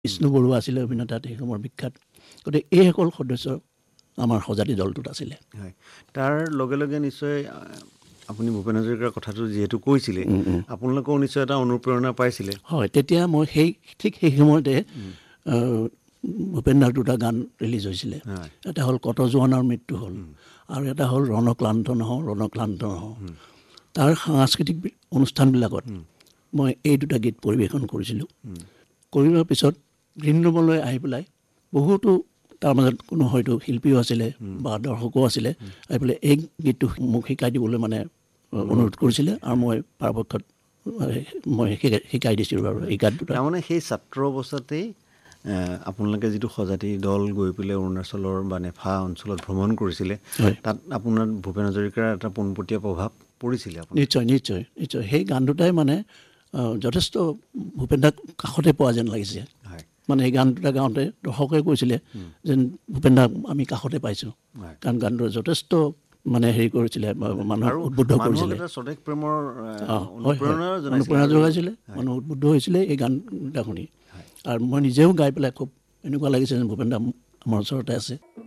বিষ্ণু বৰুৱা আছিলে অভিনেতা সেই সময়ৰ বিখ্যাত গতিকে এইসকল সদস্য আমাৰ সজাতি দলটোত আছিলে হয় তাৰ লগে লগে নিশ্চয় আপুনি ভূপেন হাজৰিকাৰ কথাটো যিহেতু কৈছিলে আপোনালোকেও নিশ্চয় এটা অনুপ্ৰেৰণা পাইছিলে হয় তেতিয়া মই ঠিক সেই সময়তে ভূপেন্দ্ৰৰ দুটা গান ৰিলিজ হৈছিলে এটা হ'ল কত জোৱানৰ মৃত্যু হ'ল আৰু এটা হ'ল ৰণক্লান্ত নহওঁ তাৰ সাংস্কৃতিক অনুষ্ঠানবিলাকত মই এই দুটা গীত পৰিৱেশন কৰিছিলোঁ কৰাৰ পিছত গ্ৰীণ ৰুমলৈ আহি পেলাই বহুতো তাৰ মাজত কোনো হয়তো শিল্পীও আছিলে বা দৰ্শকো আছিলে আহি পেলাই এই গীতটো মোক শিকাই দিবলৈ মানে অনুৰোধ কৰিছিলে আৰু মই পৰাপক্ষত মই শিকাই দিছিলোঁ আৰু এই গান দুটা তাৰমানে সেই ছাত্ৰ অৱস্থাতেই আপোনালোকে যিটো সজাতি দল গৈ পেলাই অৰুণাচলৰ বা নেফা অঞ্চলত ভ্ৰমণ কৰিছিলে তাত আপোনাৰ ভূপেন হাজৰিকাৰ এটা পোনপটীয়া প্ৰভাৱ পৰিছিলে নিশ্চয় সেই গান দুটাই মানে যথেষ্ট ভূপেনদাক কাষতে পোৱা যেন লাগিছে মানে এই গান দুটা গাওঁতে দৰ্শকে কৈছিলে যেন ভূপেনদাক আমি কাষতে পাইছোঁ কাৰণ গানটো যথেষ্ট মানে হেৰি কৰিছিলে মানুহক উদ্বুদ্ধ কৰিছিলে অনুপ্ৰেৰণা যোগাইছিলে মানুহ উদ্বুদ্ধ হৈছিলে এই গান দুটা শুনি আৰু মই নিজেও গাই পেলাই খুব এনেকুৱা লাগিছে যেন ভূপেনদা আমাৰ ওচৰতে আছে